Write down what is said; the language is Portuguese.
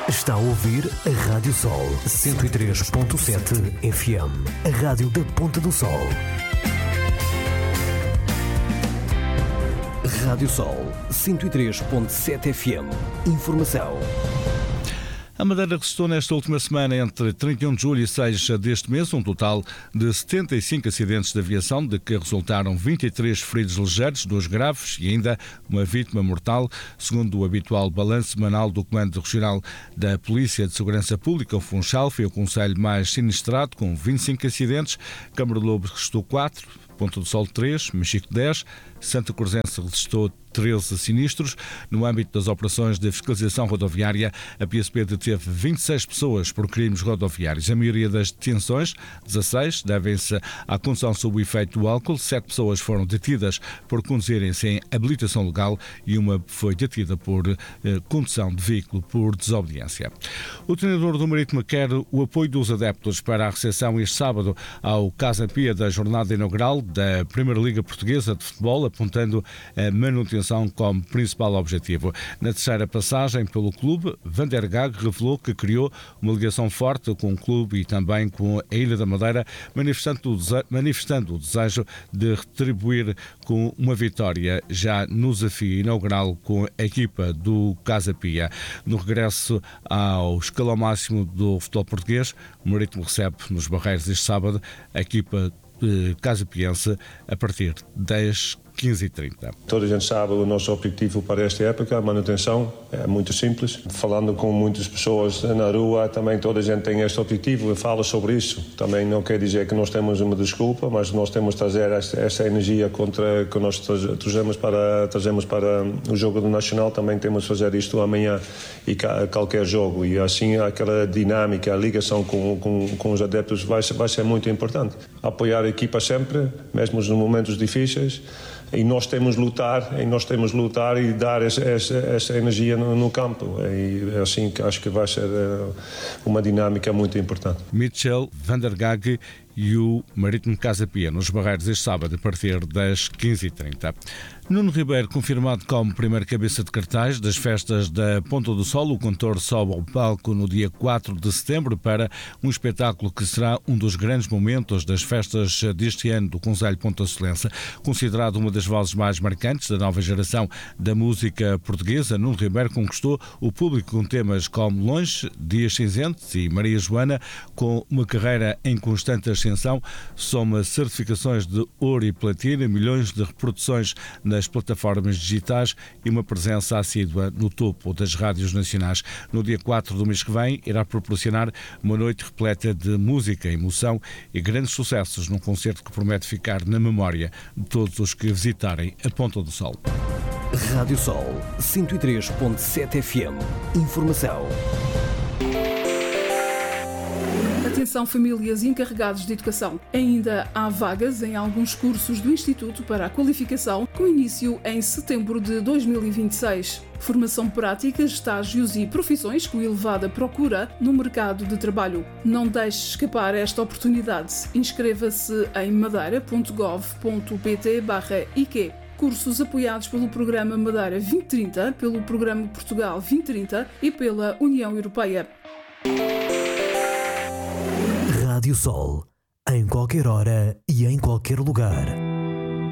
Está a ouvir a Rádio Sol 103.7 FM, a rádio da Ponta do Sol. Rádio Sol 103.7 FM. Informação. A Madeira registrou nesta última semana, entre 31 de julho e 6 deste mês, um total de 75 acidentes de aviação, de que resultaram 23 feridos ligeiros, 2 graves e ainda uma vítima mortal, segundo o habitual balanço semanal do Comando Regional da Polícia de Segurança Pública. O Funchal foi o concelho mais sinistrado, com 25 acidentes. Câmara de Lobos registrou 4, Ponta do Sol 3, Mexico 10, Santa Cruzense registrou 13 sinistros. No âmbito das operações de fiscalização rodoviária, a PSP deteve 26 pessoas por crimes rodoviários. A maioria das detenções, 16, devem-se à condução sob o efeito do álcool. 7 pessoas foram detidas por conduzirem sem habilitação legal e uma foi detida por condução de veículo por desobediência. O treinador do Marítimo quer o apoio dos adeptos para a recepção este sábado ao Casa Pia da jornada inaugural da Primeira Liga Portuguesa de Futebol, apontando a manutenção como principal objetivo. Na terceira passagem pelo clube, Van der Gaag revelou que criou uma ligação forte com o clube e também com a Ilha da Madeira, manifestando o desejo de retribuir com uma vitória já no desafio inaugural com a equipa do Casa Pia. No regresso ao escalão máximo do futebol português, o Marítimo recebe nos Barreiros este sábado a equipa Casa Piense a partir das 15h30. Toda a gente sabe o nosso objetivo para esta época, a manutenção, é muito simples. Falando com muitas pessoas na rua, também toda a gente tem este objetivo e fala sobre isso. Também não quer dizer que nós temos uma desculpa, mas nós temos de trazer essa energia que nós trazemos para o jogo do Nacional. Também temos de fazer isto amanhã e qualquer jogo. E assim aquela dinâmica, a ligação com os adeptos vai ser muito importante. Apoiar a equipa sempre, mesmo nos momentos difíceis. E nós temos de lutar e dar essa energia no campo. E é assim que acho que vai ser uma dinâmica muito importante. Mitchell, Van der Gaag e o Marítimo Casa Pia nos Barreiros este sábado a partir das 15h30. Nuno Ribeiro, confirmado como primeiro cabeça de cartaz das festas da Ponta do Sol, o cantor sobe ao palco no dia 4 de setembro para um espetáculo que será um dos grandes momentos das festas deste ano do Concelho Pontasolense. Considerado uma das vozes mais marcantes da nova geração da música portuguesa, Nuno Ribeiro conquistou o público com temas como Longe, Dias Cinzentos e Maria Joana. Com uma carreira em constante ascensão, soma certificações de ouro e platina, milhões de reproduções nas plataformas digitais e uma presença assídua no topo das rádios nacionais. No dia 4 do mês que vem, irá proporcionar uma noite repleta de música, emoção e grandes sucessos num concerto que promete ficar na memória de todos os que visitarem a Ponta do Sol. Rádio Sol 103.7 FM. Informação. Atenção, famílias encarregados de educação. Ainda há vagas em alguns cursos do Instituto para a Qualificação, com início em setembro de 2026. Formação prática, estágios e profissões com elevada procura no mercado de trabalho. Não deixe escapar esta oportunidade. Inscreva-se em madeira.gov.pt/IQ. Cursos apoiados pelo Programa Madeira 2030, pelo Programa Portugal 2030 e pela União Europeia. Rádio Sol, em qualquer hora e em qualquer lugar.